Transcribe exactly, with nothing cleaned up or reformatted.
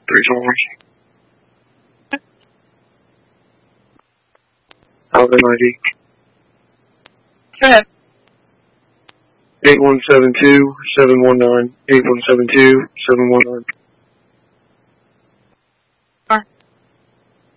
Three Farmers. Alvin I D. Go ahead. Eight one seven two seven one nine. Eight one seven two seven one nine.